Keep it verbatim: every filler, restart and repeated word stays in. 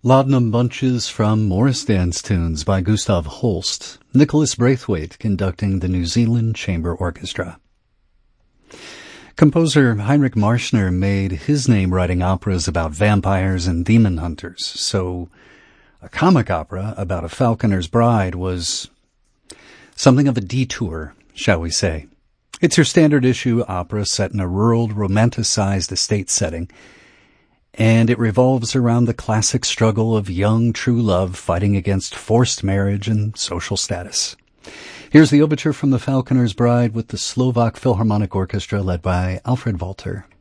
Laudanum Bunches from Morris Dance Tunes by Gustav Holst, Nicholas Braithwaite conducting the New Zealand Chamber Orchestra. Composer Heinrich Marschner made his name writing operas about vampires and demon hunters, so a comic opera about a falconer's bride was something of a detour, shall we say. It's your standard issue opera set in a rural, romanticized estate setting, and it revolves around the classic struggle of young true love fighting against forced marriage and social status. Here's the overture from The Falconer's Bride with the Slovak Philharmonic Orchestra led by Alfred Walter.